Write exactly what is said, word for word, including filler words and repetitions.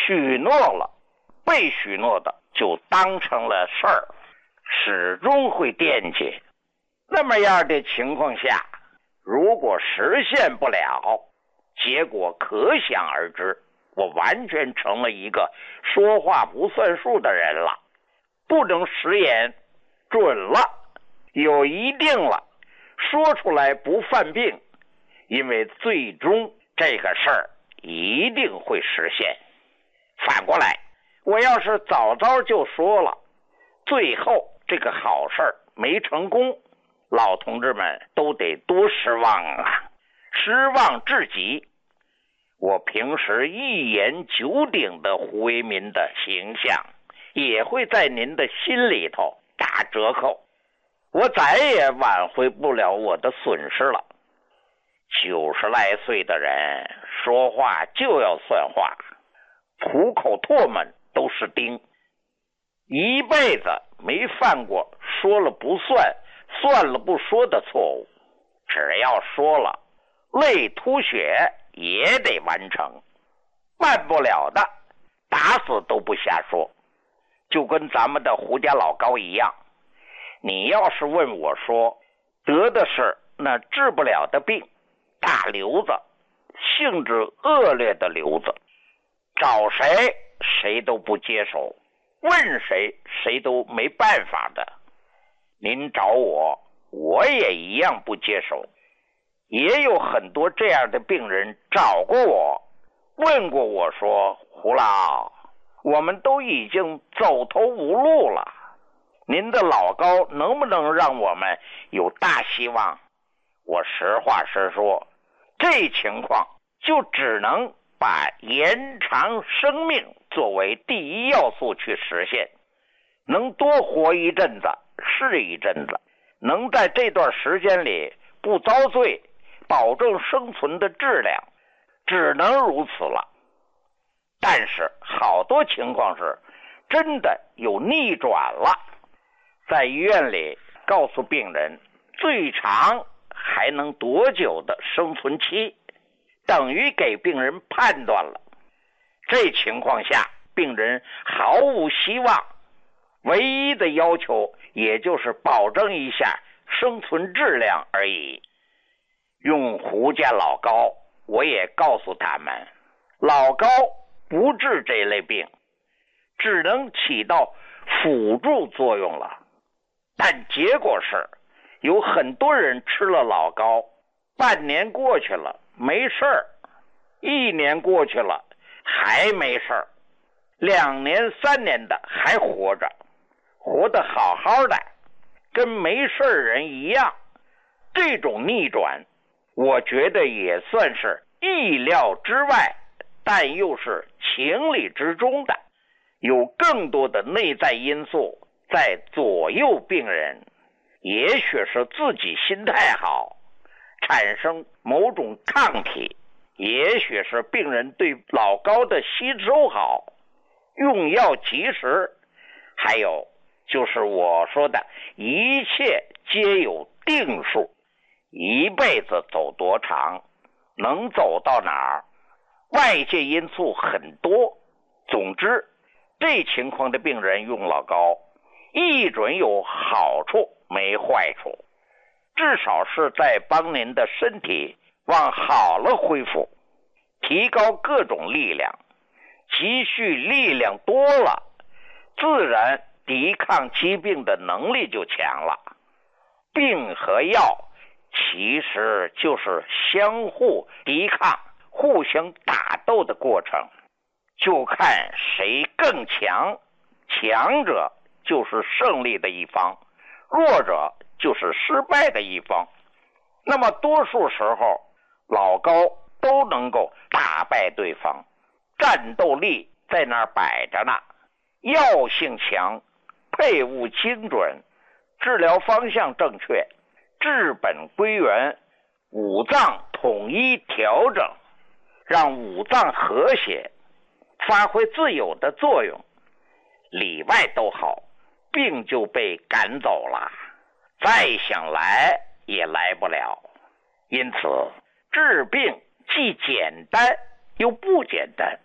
许诺了，被许诺的就当成了事儿，始终会惦记。那么样的情况下，如果实现不了，结果可想而知，我完全成了一个说话不算数的人了，不能食言，准了，有一定了，说出来不犯病，因为最终这个事儿一定会实现。反过来，我要是早早就说了，最后这个好事儿没成功，老同志们都得多失望啊，失望至极。我平时一言九鼎的胡为民的形象也会在您的心里头打折扣，我再也挽回不了我的损失了。九十来岁的人说话就要算话，虎口唾沫都是钉，一辈子没犯过说了不算，算了不说的错误，只要说了，泪吐血也得完成，办不了的打死都不瞎说。就跟咱们的胡家老高一样，你要是问我说得的是那治不了的病，大瘤子，性质恶劣的瘤子，找谁谁都不接手，问谁谁都没办法的。您找我，我也一样不接手。也有很多这样的病人找过我，问过我说，胡老，我们都已经走投无路了，您的老高能不能让我们有大希望？我实话实说，这情况就只能把延长生命作为第一要素去实现，能多活一阵子是一阵子，能在这段时间里不遭罪，保证生存的质量，只能如此了。但是好多情况是真的有逆转了，在医院里告诉病人最长还能多久的生存期，等于给病人判断了。这情况下病人毫无希望，唯一的要求也就是保证一下生存质量而已。用胡家老高，我也告诉他们，老高不治这类病，只能起到辅助作用了。但结果是有很多人吃了老高，半年过去了没事儿，一年过去了还没事儿，两年三年的还活着，活得好好的，跟没事人一样。这种逆转我觉得也算是意料之外，但又是情理之中的，有更多的内在因素在左右病人，也许是自己心态好，产生某种抗体，也许是病人对老高的吸收好，用药及时，还有就是我说的一切皆有定数，一辈子走多长，能走到哪儿，外界因素很多。总之，这情况的病人用老高，一准有好处没坏处，至少是在帮您的身体往好了恢复，提高各种力量，积蓄力量多了，自然抵抗疾病的能力就强了。病和药其实就是相互抵抗、互相打斗的过程，就看谁更强，强者就是胜利的一方，弱者就是失败的一方。那么多数时候老高都能够打败对方，战斗力在那儿摆着呢，药性强，配伍精准，治疗方向正确，治本归元，五脏统一调整，让五脏和谐，发挥自有的作用，里外都好，病就被赶走了，再想来也来不了。因此治病既简单又不简单，